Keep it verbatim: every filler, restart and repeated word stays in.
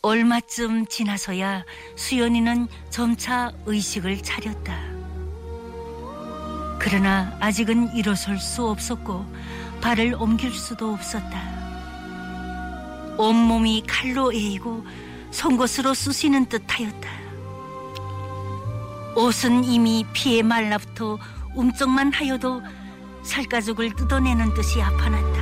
얼마쯤 지나서야 수연이는 점차 의식을 차렸다. 그러나 아직은 일어설 수 없었고 발을 옮길 수도 없었다. 온몸이 칼로 에이고 송곳으로 쑤시는 듯하였다. 옷은 이미 피에 말라붙어 움쩍만 하여도 살가죽을 뜯어내는 듯이 아파났다.